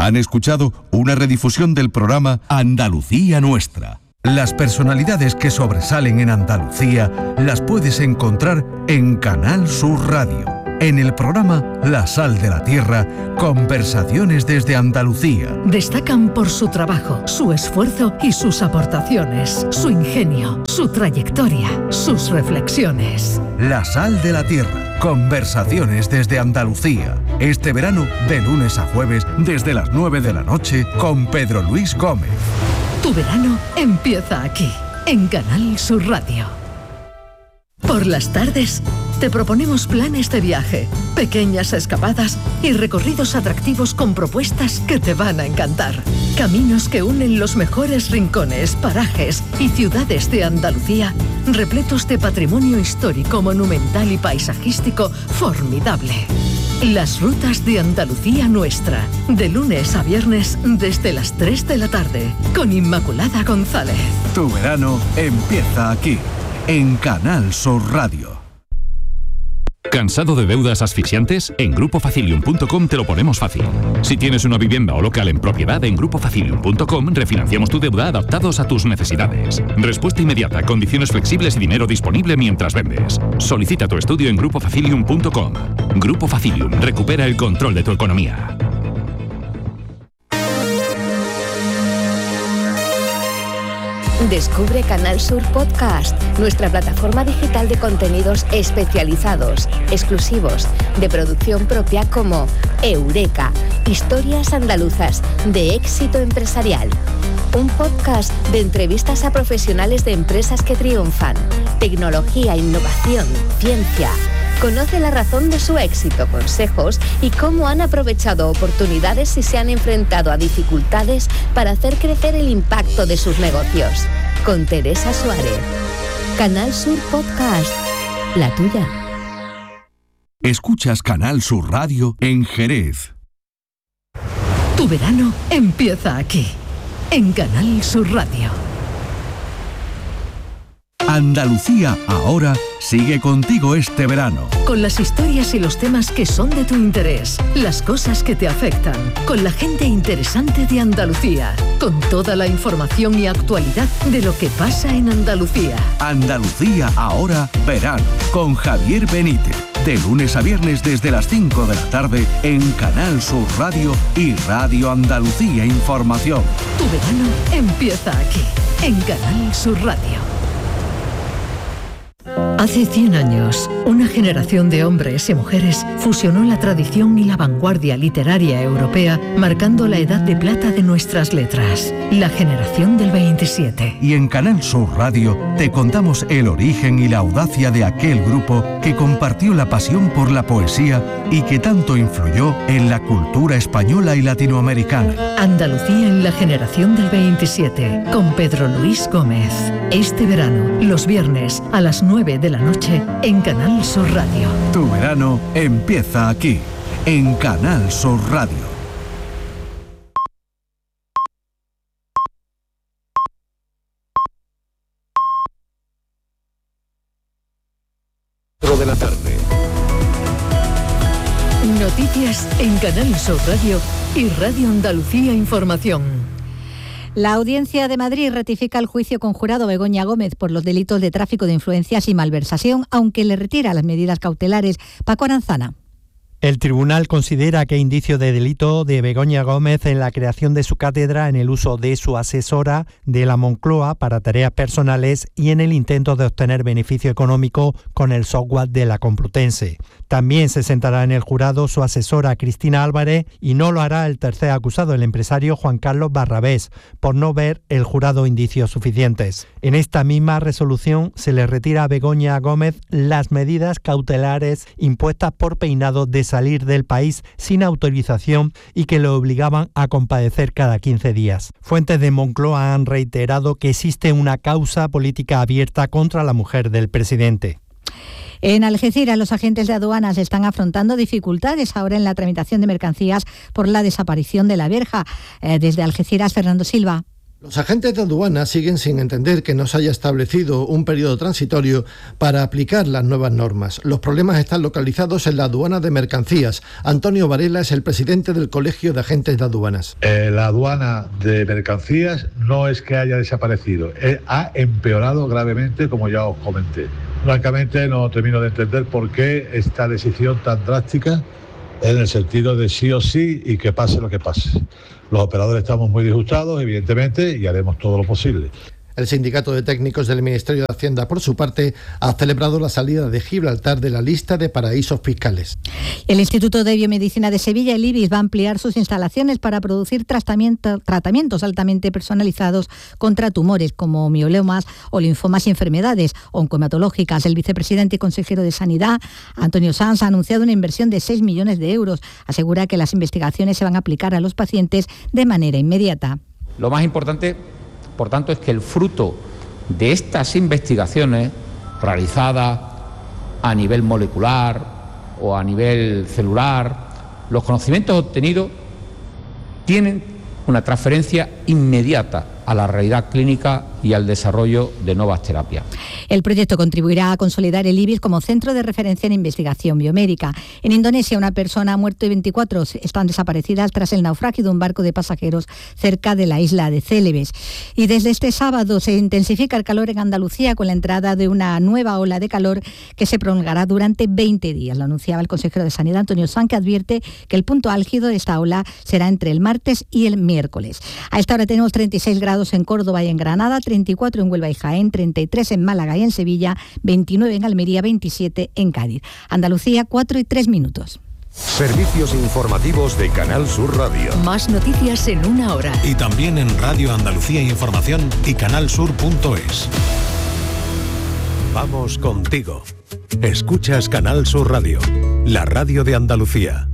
Han escuchado una redifusión del programa Andalucía Nuestra. Las personalidades que sobresalen en Andalucía las puedes encontrar en Canal Sur Radio. En el programa La Sal de la Tierra, conversaciones desde Andalucía. Destacan por su trabajo, su esfuerzo y sus aportaciones, su ingenio, su trayectoria, sus reflexiones. La Sal de la Tierra, conversaciones desde Andalucía. Este verano, de lunes a jueves, desde las 9 de la noche, con Pedro Luis Gómez. Tu verano empieza aquí, en Canal Sur Radio. Por las tardes, te proponemos planes de viaje, pequeñas escapadas y recorridos atractivos con propuestas que te van a encantar. Caminos que unen los mejores rincones, parajes y ciudades de Andalucía, repletos de patrimonio histórico, monumental y paisajístico formidable. Las rutas de Andalucía Nuestra, de lunes a viernes desde las 3 de la tarde, con Inmaculada González. Tu verano empieza aquí, en Canal Sur Radio. ¿Cansado de deudas asfixiantes? En grupofacilium.com te lo ponemos fácil. Si tienes una vivienda o local en propiedad, en grupofacilium.com refinanciamos tu deuda adaptados a tus necesidades. Respuesta inmediata, condiciones flexibles y dinero disponible mientras vendes. Solicita tu estudio en grupofacilium.com. Grupo Facilium, recupera el control de tu economía. Descubre Canal Sur Podcast, nuestra plataforma digital de contenidos especializados, exclusivos, de producción propia como Eureka, historias andaluzas de éxito empresarial. Un podcast de entrevistas a profesionales de empresas que triunfan, tecnología, innovación, ciencia. Conoce la razón de su éxito, consejos y cómo han aprovechado oportunidades y se han enfrentado a dificultades para hacer crecer el impacto de sus negocios. Con Teresa Suárez. Canal Sur Podcast, la tuya. Escuchas Canal Sur Radio en Jerez. Tu verano empieza aquí, en Canal Sur Radio. Andalucía ahora sigue contigo este verano. Con las historias y los temas que son de tu interés, las cosas que te afectan, con la gente interesante de Andalucía, con toda la información y actualidad de lo que pasa en Andalucía. Andalucía ahora verano, con Javier Benítez. De lunes a viernes desde las 5 de la tarde en Canal Sur Radio y Radio Andalucía Información. Tu verano empieza aquí, en Canal Sur Radio. Hace 100 años, una generación de hombres y mujeres fusionó la tradición y la vanguardia literaria europea, marcando la edad de plata de nuestras letras, la generación del 27. Y en Canal Sur Radio te contamos el origen y la audacia de aquel grupo que compartió la pasión por la poesía y que tanto influyó en la cultura española y latinoamericana. Andalucía en la generación del 27, con Pedro Luis Gómez. Este verano, los viernes a las 9 de la noche en Canal Sur Radio. Tu verano empieza aquí, en Canal Sur Radio. De la tarde. Noticias en Canal Sur Radio y Radio Andalucía Información. La Audiencia de Madrid ratifica el juicio conjurado a Begoña Gómez por los delitos de tráfico de influencias y malversación, aunque le retira las medidas cautelares. Paco Aranzana. El tribunal considera que hay indicio de delito de Begoña Gómez en la creación de su cátedra, en el uso de su asesora de la Moncloa para tareas personales y en el intento de obtener beneficio económico con el software de la Complutense. También se sentará en el jurado su asesora Cristina Álvarez y no lo hará el tercer acusado, el empresario Juan Carlos Barrabés, por no ver el jurado indicios suficientes. En esta misma resolución se le retira a Begoña Gómez las medidas cautelares impuestas por Peinado de salir del país sin autorización y que lo obligaban a comparecer cada 15 días. Fuentes de Moncloa han reiterado que existe una causa política abierta contra la mujer del presidente. En Algeciras, los agentes de aduanas están afrontando dificultades ahora en la tramitación de mercancías por la desaparición de la verja. Desde Algeciras, Fernando Silva. Los agentes de aduana siguen sin entender que no se haya establecido un periodo transitorio para aplicar las nuevas normas. Los problemas están localizados en la aduana de mercancías. Antonio Varela es el presidente del Colegio de Agentes de Aduanas. La aduana de mercancías no es que haya desaparecido, ha empeorado gravemente, como ya os comenté. Francamente no termino de entender por qué esta decisión tan drástica, en el sentido de sí o sí y que pase lo que pase. Los operadores estamos muy disgustados, evidentemente, y haremos todo lo posible. El Sindicato de Técnicos del Ministerio de Hacienda, por su parte, ha celebrado la salida de Gibraltar de la lista de paraísos fiscales. El Instituto de Biomedicina de Sevilla, el IBIS, va a ampliar sus instalaciones para producir tratamientos altamente personalizados contra tumores como miolemas o linfomas y enfermedades oncohematológicas. El vicepresidente y consejero de Sanidad, Antonio Sanz, ha anunciado una inversión de 6 millones de euros. Asegura que las investigaciones se van a aplicar a los pacientes de manera inmediata. Lo más importante, por tanto, es que el fruto de estas investigaciones realizadas a nivel molecular o a nivel celular, los conocimientos obtenidos tienen una transferencia inmediata a la realidad clínica y al desarrollo de nuevas terapias. El proyecto contribuirá a consolidar el IBIS como centro de referencia en investigación biomédica. En Indonesia, una persona ha muerto y 24 están desaparecidas tras el naufragio de un barco de pasajeros cerca de la isla de Célebes. Y desde este sábado se intensifica el calor en Andalucía con la entrada de una nueva ola de calor que se prolongará durante 20 días. Lo anunciaba el consejero de Sanidad, Antonio Sanz, que advierte que el punto álgido de esta ola será entre el martes y el miércoles. A esta hora tenemos 36 grados en Córdoba y en Granada, 34 en Huelva y Jaén, 33 en Málaga y en Sevilla, 29 en Almería, 27 en Cádiz. Andalucía, 4:03. Servicios informativos de Canal Sur Radio. Más noticias en una hora. Y también en Radio Andalucía Información y canalsur.es. Vamos contigo. Escuchas Canal Sur Radio, la radio de Andalucía.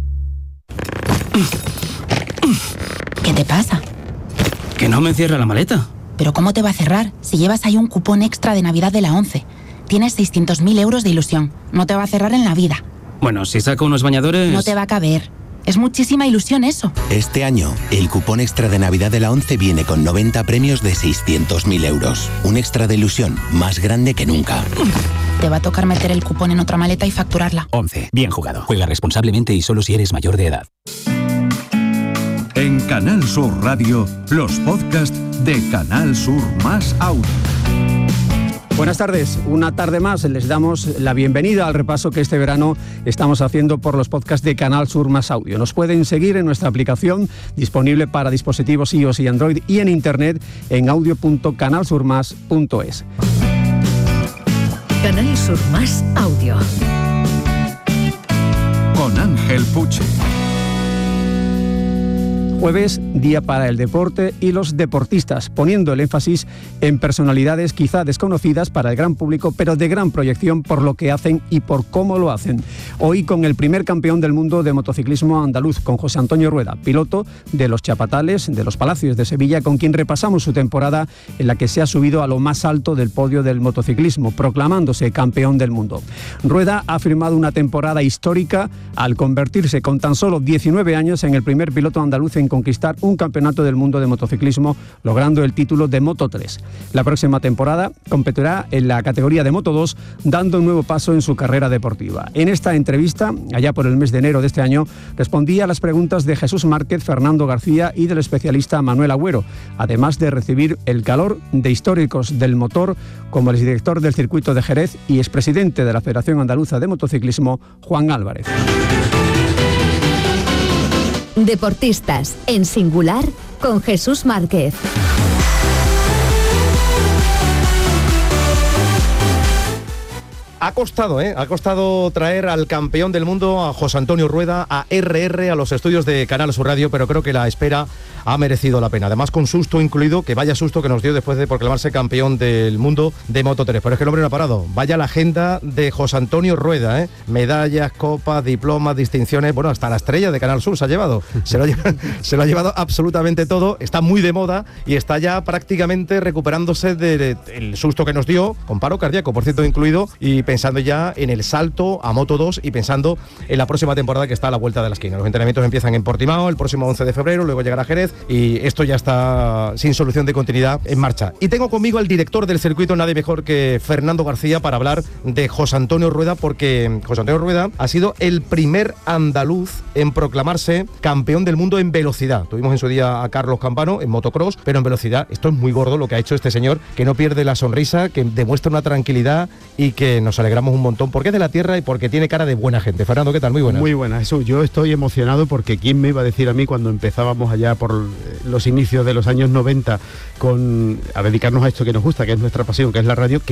¿Qué te pasa? Que no me cierra la maleta. ¿Pero cómo te va a cerrar si llevas ahí un cupón extra de Navidad de la ONCE? Tienes 600.000 euros de ilusión. No te va a cerrar en la vida. Bueno, si saco unos bañadores... No te va a caber. Es muchísima ilusión eso. Este año, el cupón extra de Navidad de la ONCE viene con 90 premios de 600.000 euros. Un extra de ilusión más grande que nunca. Te va a tocar meter el cupón en otra maleta y facturarla. ONCE. Bien jugado. Juega responsablemente y solo si eres mayor de edad. En Canal Sur Radio, los podcasts de Canal Sur Más Audio. Buenas tardes, una tarde más les damos la bienvenida al repaso que este verano estamos haciendo por los podcasts de Canal Sur Más Audio. Nos pueden seguir en nuestra aplicación disponible para dispositivos iOS y Android y en internet en audio.canalsurmas.es. Canal Sur Más Audio. Con Ángel Puche. Jueves, día para el deporte y los deportistas, poniendo el énfasis en personalidades quizá desconocidas para el gran público, pero de gran proyección por lo que hacen y por cómo lo hacen. Hoy con el primer campeón del mundo de motociclismo andaluz, con José Antonio Rueda, piloto de los Chapatales, de los Palacios de Sevilla, con quien repasamos su temporada en la que se ha subido a lo más alto del podio del motociclismo, proclamándose campeón del mundo. Rueda ha firmado una temporada histórica al convertirse con tan solo 19 años en el primer piloto andaluz en conquistar un campeonato del mundo de motociclismo, logrando el título de Moto3. La próxima temporada competirá en la categoría de Moto2, dando un nuevo paso en su carrera deportiva. En esta entrevista, allá por el mes de enero de este año, respondía a las preguntas de Jesús Márquez, Fernando García y del especialista Manuel Agüero, además de recibir el calor de históricos del motor como el director del circuito de Jerez y expresidente de la Federación Andaluza de Motociclismo, Juan Álvarez. Deportistas, en singular, con Jesús Márquez. Ha costado traer al campeón del mundo, a José Antonio Rueda, a RR, a los estudios de Canal Sur Radio, pero creo que la espera ha merecido la pena. Además, con susto incluido, que vaya susto que nos dio después de proclamarse campeón del mundo de Moto3. Pero es que el hombre no ha parado. Vaya la agenda de José Antonio Rueda, ¿eh? Medallas, copas, diplomas, distinciones, bueno, hasta la estrella de Canal Sur se ha llevado. Se lo ha llevado absolutamente todo. Está muy de moda y está ya prácticamente recuperándose del susto que nos dio, con paro cardíaco, por cierto, incluido, y pensando ya en el salto a Moto 2 y pensando en la próxima temporada que está a la vuelta de la esquina. Los entrenamientos empiezan en Portimao el próximo 11 de febrero, luego llegará Jerez y esto ya está sin solución de continuidad en marcha. Y tengo conmigo al director del circuito, nadie mejor que Fernando García, para hablar de José Antonio Rueda, porque José Antonio Rueda ha sido el primer andaluz en proclamarse campeón del mundo en velocidad. Tuvimos en su día a Carlos Campano en motocross, pero en velocidad esto es muy gordo lo que ha hecho este señor, que no pierde la sonrisa, que demuestra una tranquilidad y que nos alegramos un montón porque es de la tierra y porque tiene cara de buena gente. Fernando, ¿qué tal? Muy buenas. Muy buenas, Jesús. Yo estoy emocionado porque quién me iba a decir a mí cuando empezábamos allá por los inicios de los años 90 a dedicarnos a esto que nos gusta, que es nuestra pasión, que es la radio,